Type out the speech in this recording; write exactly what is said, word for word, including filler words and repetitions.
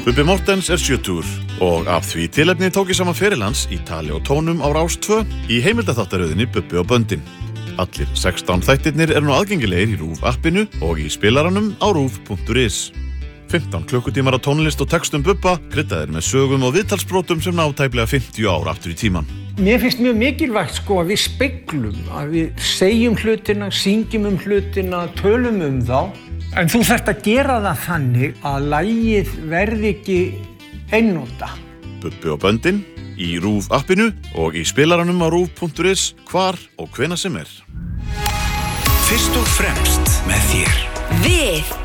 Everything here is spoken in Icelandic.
Bubbi Mortens er sjötugur og af því tilefni tók ég saman feril hans í tali og tónum á Rás tvö í heimildaþáttaröðinni Bubbi og böndin. Allir sextán þættirnir eru nú aðgengilegir í RÚV appinu og í spilaranum á ruv punktur is. fimmtán klukkutímar á tónlist og textum Bubba, kryddaðir með sögum og viðtalsbrotum sem ná tæplega fimmtíu ár aftur í tímann. Mér finnst mjög mikilvægt sko að við speglum, að við segjum hlutina, syngjum um hlutina, tölum um þá. En þú þarft að gera það þannig að lagið verði ekki einnota. Bubbi og böndin í RÚV appinu og í spilaranum á ruv punktur is hvar og hvenær sem er. Fyrst og fremst með þér. Við